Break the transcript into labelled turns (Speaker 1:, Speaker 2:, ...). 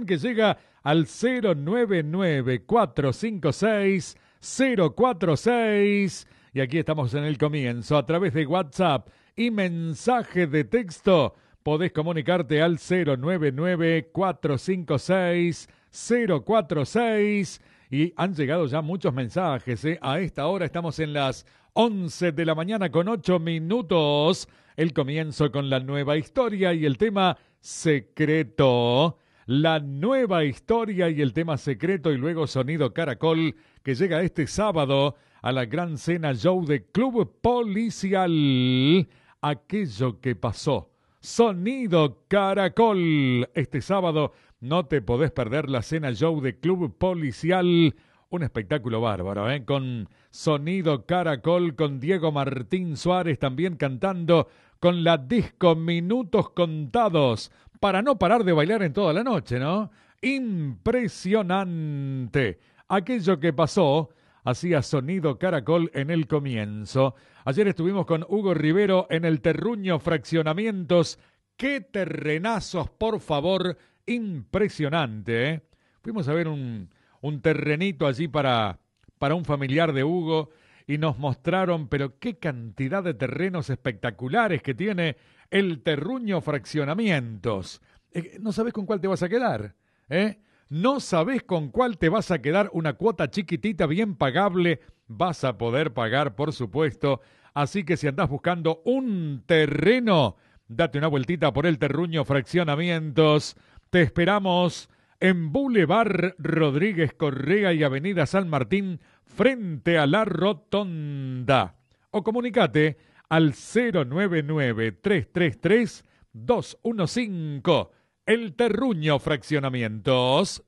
Speaker 1: información que llega al 099-456-046. Y aquí estamos en el comienzo. A través de WhatsApp y mensaje de texto podés comunicarte al 099-456-046. Y han llegado ya muchos mensajes. A esta hora estamos en las 11 de la mañana con 8 minutos. El comienzo con la nueva historia y el tema secreto. La nueva historia y el tema secreto y luego Sonido Caracol que llega este sábado a la gran cena show de Club Policial. Aquello que pasó. Sonido Caracol. Este sábado no te podés perder la cena show de Club Policial. Un espectáculo bárbaro, con Sonido Caracol, con Diego Martín Suárez también cantando, con la disco Minutos Contados, para no parar de bailar en toda la noche, ¿no? Impresionante. Aquello que pasó hacía Sonido Caracol en el comienzo. Ayer estuvimos con Hugo Rivero en el Terruño Fraccionamientos. ¡Qué terrenazos, por favor! Impresionante, ¿eh? Fuimos a ver un terrenito allí para un familiar de Hugo y nos mostraron, pero qué cantidad de terrenos espectaculares que tiene el Terruño Fraccionamientos. No sabés con cuál te vas a quedar, ¿eh? No sabés con cuál te vas a quedar, una cuota chiquitita, bien pagable, vas a poder pagar, por supuesto. Así que si andás buscando un terreno, date una vueltita por el Terruño Fraccionamientos. Te esperamos en Boulevard Rodríguez Correa y Avenida San Martín, frente a la Rotonda. O comunicate al 099-333-215. El Terruño Fraccionamientos.